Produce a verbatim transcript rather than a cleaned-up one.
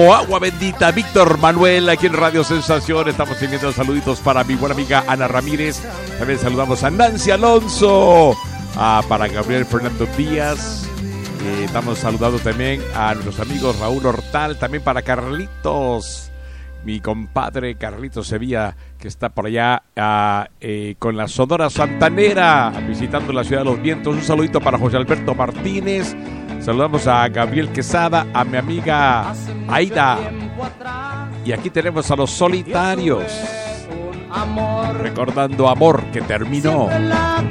Agua bendita, Víctor Manuel, aquí en Radio Sensación. Estamos teniendo saluditos para mi buena amiga Ana Ramírez. También saludamos a Nancy Alonso, ah, para Gabriel Fernando Díaz. Eh, estamos saludando también a nuestros amigos Raúl Hortal, también para Carlitos, mi compadre Carlitos Sevilla, que está por allá uh, eh, con la Sonora Santanera, visitando la Ciudad de los Vientos. Un saludito para José Alberto Martínez. Saludamos a Gabriel Quesada, a mi amiga Aida. Y aquí tenemos a Los Solitarios, recordando Amor que terminó.